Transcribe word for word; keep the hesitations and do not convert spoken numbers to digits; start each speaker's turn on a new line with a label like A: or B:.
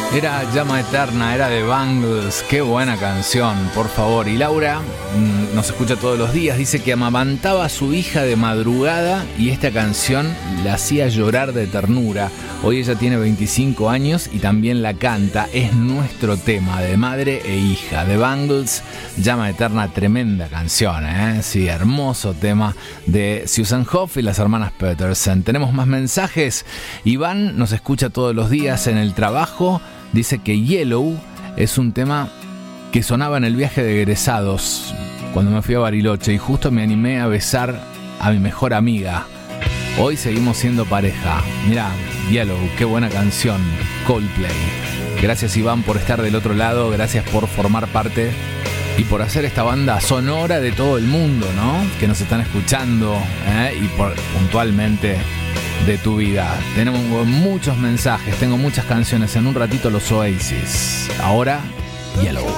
A: Era Llama Eterna, era de Bangles. Qué buena canción, por favor. Y Laura mmm, nos escucha todos los días. Dice que amamantaba a su hija de madrugada y esta canción la hacía llorar de ternura. Hoy ella tiene veinticinco años y también la canta. Es nuestro tema de madre e hija. De Bangles, Llama Eterna, tremenda canción, ¿eh? Sí, hermoso tema de Susan Hoff y las hermanas Peterson. Tenemos más mensajes. Iván nos escucha todos los días en el trabajo. Dice que Yellow es un tema que sonaba en el viaje de egresados cuando me fui a Bariloche y justo me animé a besar a mi mejor amiga. Hoy seguimos siendo pareja. Mirá, Yellow, qué buena canción. Coldplay. Gracias, Iván, por estar del otro lado. Gracias por formar parte y por hacer esta banda sonora de todo el mundo, ¿no? Que nos están escuchando, ¿eh? Y por, puntualmente de tu vida. Tenemos muchos mensajes, tengo muchas canciones. En un ratito los Oasis. Ahora, Yellow.